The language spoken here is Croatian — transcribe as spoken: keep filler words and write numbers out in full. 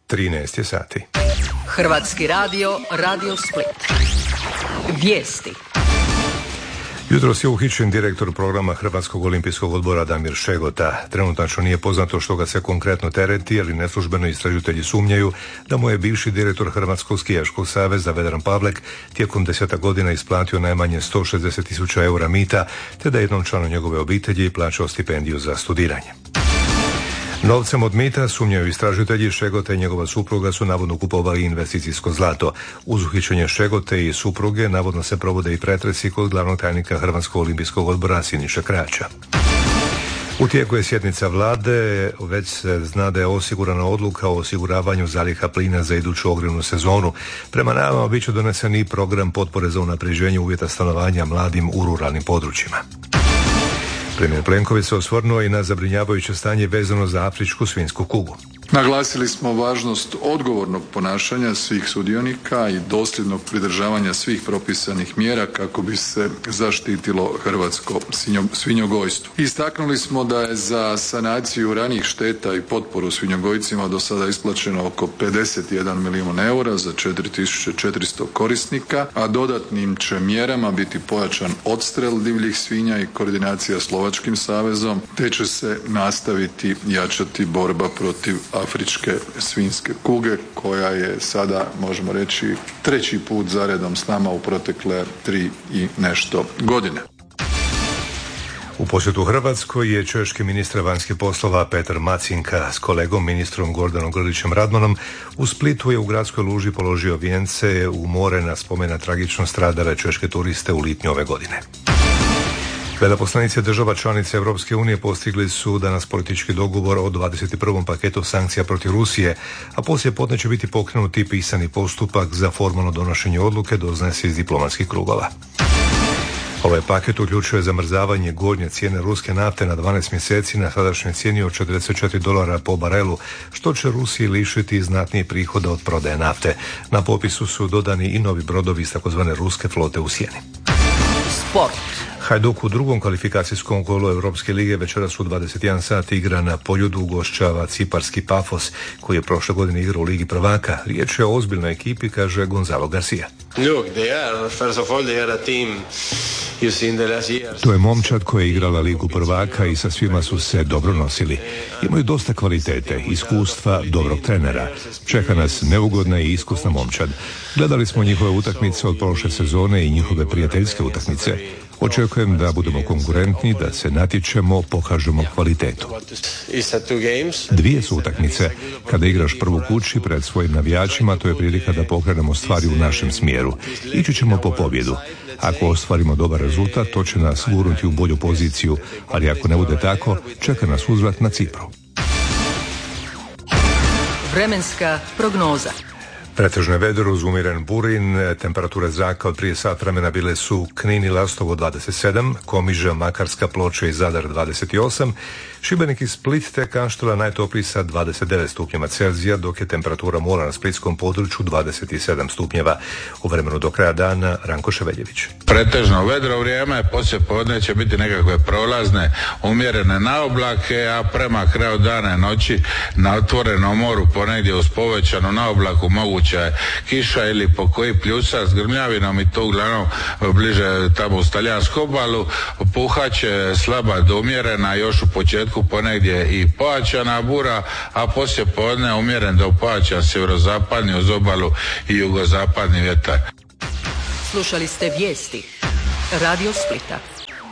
trinaest je sati. Hrvatski radio, Radio Split. Vijesti. Jutros je uhićen direktor programa Hrvatskog olimpijskog odbora Damir Šegota. Trenutačno nije poznato što ga se konkretno tereti, ali neslužbeno istražitelji sumnjaju da mu je bivši direktor Hrvatskog skijaškog saveza Vedran Pavlek tijekom deseta godina isplatio najmanje sto šezdeset tisuća eura mita, te da jednom članu njegove obitelji plaćao stipendiju za studiranje. Novcem od mita, sumnjaju istražitelji, Šegota i njegova supruga su navodno kupovali investicijsko zlato. Uz uhićenje Šegote i supruge navodno se provode i pretresi kod glavnog tajnika Hrvatskog olimpijskog odbora Siniše Krača. U tijeku je sjednica vlade, već se zna da je osigurana odluka o osiguravanju zaliha plina za iduću ogrjevnu sezonu. Prema najavama bit će donesen i program potpore za unapređenje uvjeta stanovanja mladim u ruralnim područjima. Premijer Plenković se osvrnuo i na zabrinjavajuće stanje vezano za afričku svinjsku kugu. Naglasili smo važnost odgovornog ponašanja svih sudionika i dosljednog pridržavanja svih propisanih mjera kako bi se zaštitilo hrvatsko svinjogojstvo. Istaknuli smo da je za sanaciju ranijih šteta i potporu svinjogojcima do sada isplaćeno oko pedeset jedan milijun eura za četiri tisuće četiristo korisnika, a dodatnim će mjerama biti pojačan odstrel divljih svinja i koordinacija s Lovačkim savezom, te će se nastaviti jačati borba protiv afričke svinjske kuge, koja je sada, možemo reći, treći put zaredom s nama u protekle tri i nešto godine. U posjetu Hrvatskoj je češki ministar vanjskih poslova Petar Macinka s kolegom ministrom Gordanom Grlićem Radmanom u Splitu je u gradskoj luži položio vijence u more na spomen na tragično stradale češke turiste u lipnju ove godine. Veleposlanici država članica Europske unije postigli su danas politički dogovor o dvadeset prvom paketu sankcija protiv Rusije, a poslije podne će biti pokrenuti pisani postupak za formalno donošenje odluke, doznaje se iz diplomatskih krugova. Ovaj paket uključuje zamrzavanje gornje cijene ruske nafte na dvanaest mjeseci na sadašnjoj cijeni od četrdeset četiri dolara po barelu, što će Rusiji lišiti znatnije prihoda od prodaje nafte. Na popisu su dodani i novi brodovi iz takozvane ruske flote u sjeni. Sport. Hajduk u drugom kvalifikacijskom kolu Europske lige večeras u dvadeset jedan sati igra na Poljudu, ugošćava ciparski Pafos, koji je prošle godine igrao u Ligi prvaka. Riječ je o ozbiljnoj ekipi, kaže Gonzalo Garcia. To je momčad koja je igrala Ligu prvaka i sa svima su se dobro nosili. Imaju dosta kvalitete, iskustva, dobrog trenera. Čeka nas neugodna i iskusna momčad. Gledali smo njihove utakmice od prošle sezone i njihove prijateljske utakmice. Očekujem da budemo konkurentni, da se natječemo, pokažemo kvalitetu. Dvije su utakmice. Kada igraš prvu kući pred svojim navijačima, to je prilika da pokrenemo stvari u našem smjeru. Ići ćemo po pobjedu. Ako ostvarimo dobar rezultat, to će nas gurnuti u bolju poziciju, ali ako ne bude tako, čeka nas uzvrat na Cipru. Vremenska prognoza. Pretežno je vedro uz umiren burin, temperature zraka od prije sat vremena bile su Knin i Lastovo dvadeset sedam, Komiža, Makarska, Ploče i Zadar dvadeset osam, Šibenik i Split te Kaštela najtopliji sa dvadeset devet stupnjeva Celzija, dok je temperatura mora na splitskom području dvadeset sedam stupnjeva. U vremenu do kraja dana Ranko Ševeljević. Pretežno vedro vrijeme, poslije podne će biti nekakve prolazne, umjerene naoblake, a prema kraju dana i noći na otvorenom moru ponegdje uz povećanu naoblaku moguća je kiša ili po koji pljusa s grmljavinom i to uglavnom bliže tamo uz talijansku obalu. Puhaće slaba do umjerena, još u početku ponegdje i pojačana bura, a poslije podne umjeren do pojačan sjeverozapadni uz obalu i jugozapadni vjetar. Slušali ste vijesti Radio Splita.